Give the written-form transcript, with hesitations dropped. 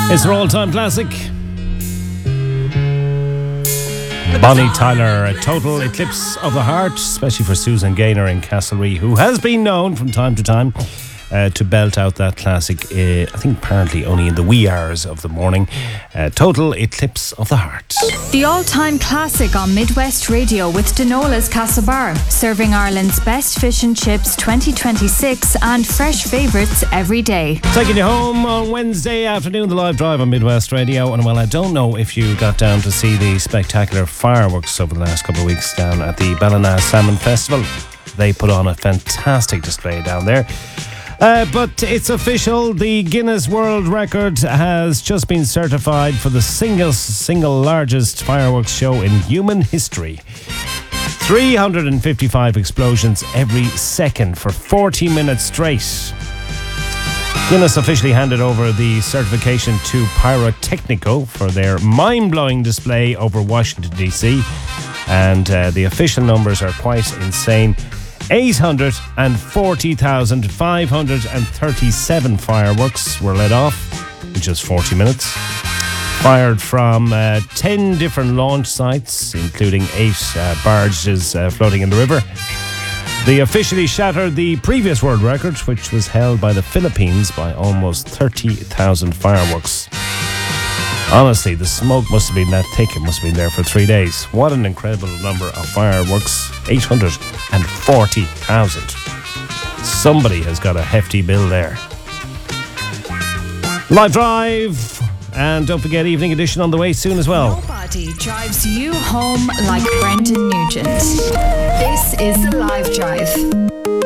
It's her all-time classic. Bonnie Tyler, a total eclipse of the heart, especially for Susan Gaynor in Castlereagh, who has been known from time to time to belt out that classic, I think apparently only in the wee hours of the morning. Total eclipse of the heart. The all-time classic on Midwest Radio with Denola's Castlebar, serving Ireland's best fish and chips 2026 and fresh favourites every day. Taking you home on Wednesday afternoon, the live drive on Midwest Radio. And well, I don't know if you got down to see the spectacular fireworks over the last couple of weeks down at the Ballina Salmon Festival. They put on a fantastic display down there. But it's official, the Guinness World Record has just been certified for the single largest fireworks show in human history. 355 explosions every second for 40 minutes straight. Guinness officially handed over the certification to Pyrotechnico for their mind-blowing display over Washington, D.C. And the official numbers are quite insane. 840,537 fireworks were let off in just 40 minutes. Fired from 10 different launch sites, including 8 barges floating in the river. They officially shattered the previous world record, which was held by the Philippines by almost 30,000 fireworks. Honestly, the smoke must have been that thick. It must have been there for 3 days. What an incredible number of fireworks. 840,000. Somebody has got a hefty bill there. Live Drive. And don't forget Evening Edition on the way soon as well. Nobody drives you home like Brendan Nugent. This is the Live Drive.